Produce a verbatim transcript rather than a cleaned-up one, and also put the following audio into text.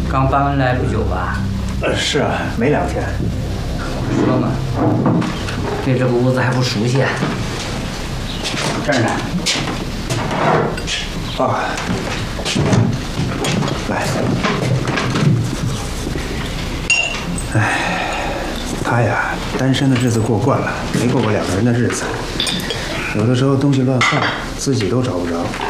刚搬来不久吧？ 呃，是啊，没两天。 说嘛，对这个屋子还不熟悉啊。这儿呢。 啊，来。哎，他呀，单身的日子过惯了，没过过两个人的日子。有的时候东西乱放，自己都找不着。